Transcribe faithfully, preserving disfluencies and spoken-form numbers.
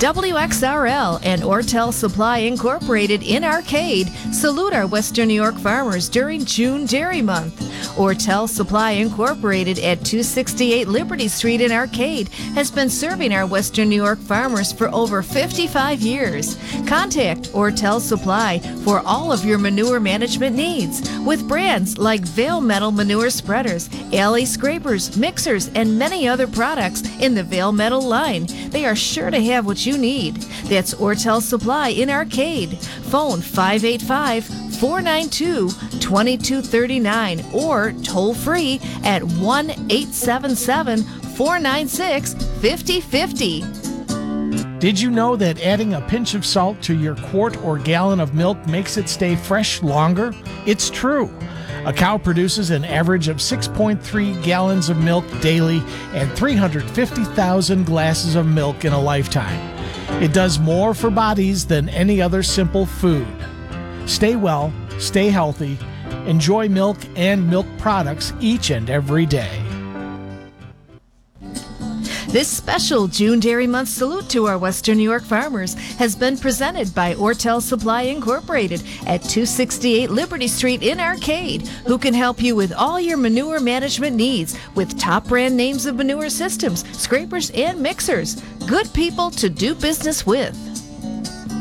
W X R L and Ortel Supply Incorporated in Arcade salute our Western New York farmers during June Dairy Month. Ortel Supply Incorporated at two sixty-eight Liberty Street in Arcade has been serving our Western New York farmers for over fifty-five years. Contact Ortel Supply for all of your manure management needs with brands like Vale Metal Manure Spreaders, Alley Scrapers, Mixers, and many other products in the Vale Metal line. They are sure to have what you need. That's Ortel Supply in Arcade. Phone five eight five, four nine two, two two three nine or toll free at one eight seven seven, four nine six, five zero five zero. Did you know that adding a pinch of salt to your quart or gallon of milk makes it stay fresh longer? It's true. A cow produces an average of six point three gallons of milk daily and three hundred fifty thousand glasses of milk in a lifetime. It does more for bodies than any other simple food. Stay well, stay healthy, enjoy milk and milk products each and every day. This special June Dairy Month salute to our Western New York farmers has been presented by Ortel Supply Incorporated at two sixty-eight Liberty Street in Arcade, who can help you with all your manure management needs with top brand names of manure systems, scrapers, and mixers. Good people to do business with.